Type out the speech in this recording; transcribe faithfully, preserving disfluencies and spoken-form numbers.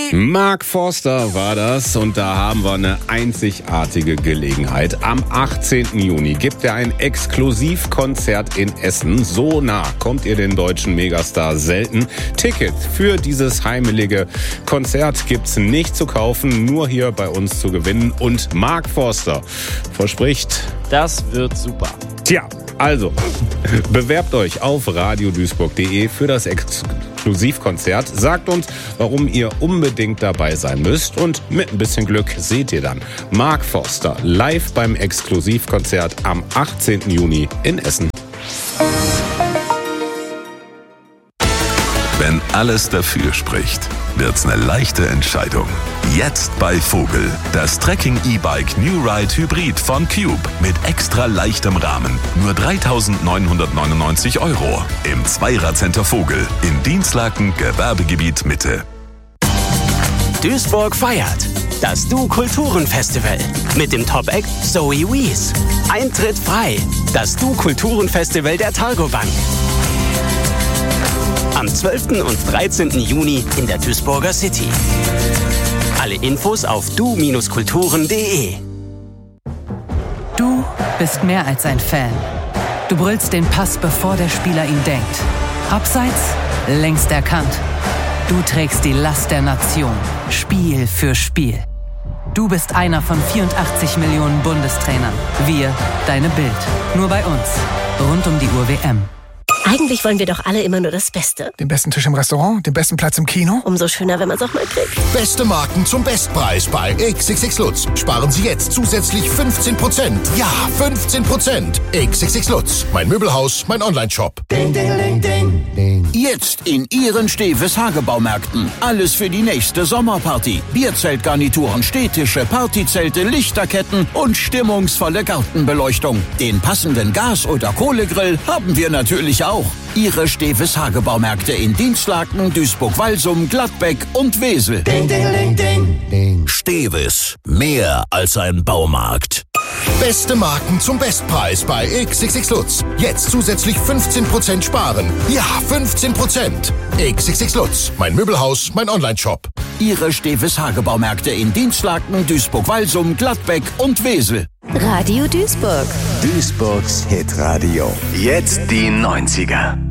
Mark Forster war das und da haben wir eine einzigartige Gelegenheit. Am achtzehnten Juni gibt er ein Exklusivkonzert in Essen. So nah kommt ihr den deutschen Megastar selten. Tickets für dieses heimelige Konzert gibt's nicht zu kaufen, nur hier bei uns zu gewinnen. Und Mark Forster verspricht, das wird super. Tja, also, bewerbt euch auf radio duisburg punkt de für das Exklusivkonzert. Sagt uns, warum ihr unbedingt dabei sein müsst. Und mit ein bisschen Glück seht ihr dann Mark Forster live beim Exklusivkonzert am achtzehnten Juni in Essen. Wenn alles dafür spricht, wird's eine leichte Entscheidung. Jetzt bei Vogel. Das Trekking-E-Bike New Ride Hybrid von Cube. Mit extra leichtem Rahmen. Nur dreitausendneunhundertneunundneunzig Euro. Im Zweirad-Center Vogel. In Dienstlaken, Gewerbegebiet Mitte. Duisburg feiert. Das Du-Kulturen-Festival. Mit dem Top-Act Zoe Wees. Eintritt frei. Das Du-Kulturen-Festival der Targo Bank. Am zwölften und dreizehnten Juni in der Duisburger City. Alle Infos auf du Kulturen punkt de. Du bist mehr als ein Fan. Du brüllst den Pass, bevor der Spieler ihn denkt. Abseits, längst erkannt. Du trägst die Last der Nation, Spiel für Spiel. Du bist einer von vierundachtzig Millionen Bundestrainern. Wir, deine Bild. Nur bei uns. Rund um die Uhr W M. Eigentlich wollen wir doch alle immer nur das Beste. Den besten Tisch im Restaurant, den besten Platz im Kino. Umso schöner, wenn man es auch mal kriegt. Beste Marken zum Bestpreis bei X X X Lutz. Sparen Sie jetzt zusätzlich fünfzehn Prozent. Ja, fünfzehn Prozent. X X X Lutz. Mein Möbelhaus, mein Online-Shop. Ding, ding, ding, ding, ding. Jetzt in Ihren Steves Hagebaumärkten. Alles für die nächste Sommerparty. Bierzeltgarnituren, Stehtische, Partyzelte, Lichterketten und stimmungsvolle Gartenbeleuchtung. Den passenden Gas- oder Kohlegrill haben wir natürlich auch. Ihre Steves Hagebaumärkte in Dienstlaken, Duisburg-Walsum, Gladbeck und Wesel. Ding, ding, ding, ding, ding. Steves. Mehr als ein Baumarkt. Beste Marken zum Bestpreis bei X X X Lutz. Jetzt zusätzlich fünfzehn Prozent sparen. Ja, fünfzehn Prozent. X X X Lutz. Mein Möbelhaus, mein Online-Shop. Ihre Steves Hagebaumärkte in Dienstlaken, Duisburg-Walsum, Gladbeck und Wesel. Radio Duisburg. Duisburgs Hitradio. Jetzt die neunziger.